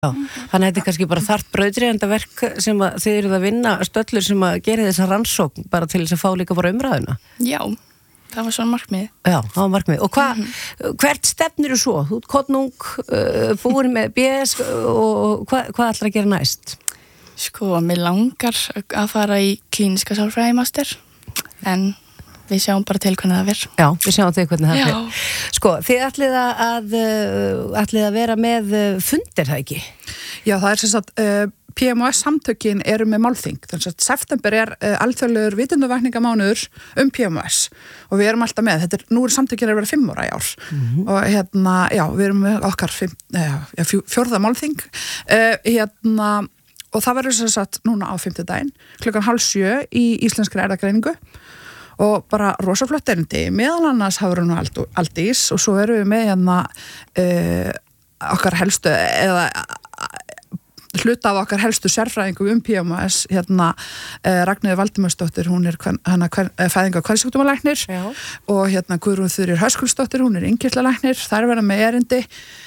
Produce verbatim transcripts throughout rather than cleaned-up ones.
Já, þannig að þetta er kannski bara þarft brauðdrýjandi verk sem að þið eruð að vinna stöllur sem að gera þessa rannsókn bara til þess að fá líka bara umræðuna. Já, það var svona markmið. Já, það var markmið. Og hva, mm-hmm. hvert stefnir þú svo? Þú ert kornung, uh, búin með B S og hva, hvað ætlar að gera næst? Sko, mér langar að fara í klíniska sálfræðimaster, en við sjáum bara til hvernig það verður. Já, við sjáum til hvernig það Já. verður. Sko, þið ætlið að, ætlið að vera með fundir, það ekki? Já, það er sem sagt, uh, P M S samtökin eru með málþing. Þannig að september er uh, alþjóðlegur vitundavakningamánuður um P M S og við erum alltaf með. Þetta er, nú er samtökin að vera fimm ára í ár mm-hmm. og hérna, já, við erum með okkar fimm, uh, fjó, fjórða málþing. Uh, hérna, og það verður sem sagt núna á fimmtudaginn, klukkan hálf sjö í Íslenskri erfðagreiningu. Og bara rosaflott erindi, meðal annars hafur hún Aldís og svo erum við með hérna uh, okkar helstu, eða hluta af okkar helstu sérfræðingum um P M S, hérna uh, Ragnheiður Valdimarsdóttir, hún er hana fæðinga- og kvensjúkdómalæknir og hérna Guðrún Þuríður Höskuldsdóttir, hún er innkirtlalæknir, þær verða með erindi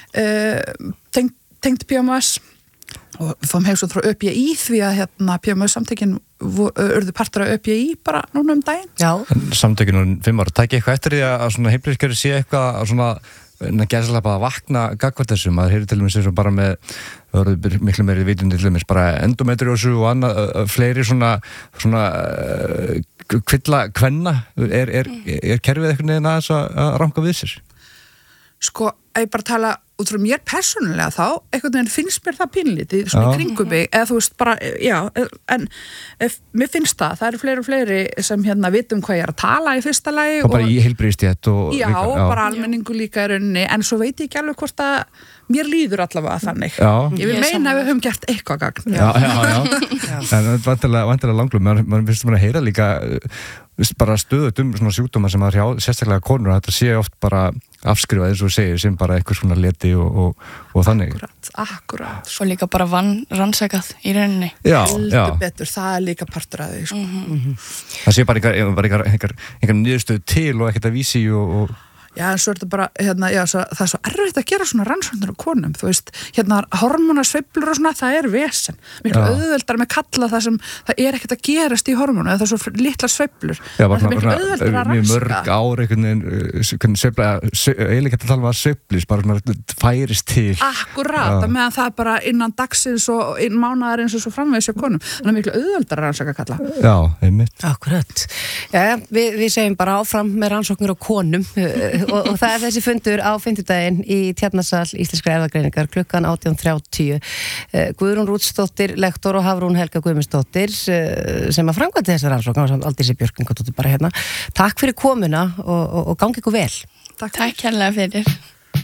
uh, tengt, tengt P M S og við fáum heimsókn frá Ö P I því að hérna P M S-samtökin urðu partur af Ö P I bara núna um daginn. Já. Samtökin um fimm ára, tæki eitthvað eftir því að svona heilbrigðiskerfið sé eitthvað að svona gæslega bara að vakna gagnvart þessu, maður heyrir til dæmis eins og bara með verður miklu meiri vitund til dæmis bara endometriósu og annað, fleiri svona svona uh, kvilla kvenna, er, er, er kerfið eitthvað neðan aðeins að ranka við sér? Sko, ef ég bara tala út frá mér persónulega þá, einhvern veginn finnst mér það pínlítið, svona í kringum mig, eða þú veist bara, já, en ef, mér finnst það, það eru fleiri og fleiri sem hérna vitum hvað ég er að tala í fyrsta lagi. Og, og bara í heilbrigðisstétt og... Já, líka, já, bara almenningu líka í rauninni, en svo veit ég ekki alveg hvort að mér líður allavega þannig. Já. Ég vil meina að við höfum gert eitthvað gagn. Já, já, já. já. En þetta er vantilega langlum, maður finnst maður að heyra líka bara stöðut um svona sjúkdóma sem maður hjá, sérstaklega konur, þetta sé oft bara afskrifað eins og segir sem bara eitthvað svona leti og, og, og þannig. Akkurat, akkurat. Svo líka bara vann rannsakað í rauninni. Já, já. Betur, það er líka partur af því, sko. Mm-hmm. Það sé bara einhver, einhver, einhver niðurstöð til og ekkert að vísi og... og Já, en svo er þetta bara, hérna, já, svo, það er svo erfitt að gera svona rannsóknir á konum, þú veist, hérna, hormónasveiflur og svona, það er vesen. Miklu auðveldar með kalla það sem, það er ekkert að gerast í hormónu, það er svo litlar sveiflur. Já, bara það er miklu auðveldar að rannsaka. Mjög mörg ár, einhvern veginn, sveifla, eiginlega ekki að tala um að sveiflis, bara svona færist til. Akkurát, að meðan það er bara innan dagsins og inn mánaðarins og svo framvegis hjá konum. Þannig að miklu auðveldar að rannsaka kalla. Já, einmitt. Akkurat. Já, við, við segjum bara áfram með rannsóknir á konum. Og, og það er þessi fundur á fimmtudaginn í Tjarnarsal Íslenskrar erfðagreiningar klukkan átján þrjátíu. Guðrún Rútsdóttir, lektor og Hafrún Helga Guðmundsdóttir sem að framkvæmdi þessar rannsókn og Aldísi Björk bara hérna. Takk fyrir komuna og, og, og gangi ykkur vel. Takk, Takk hérlega fyrir.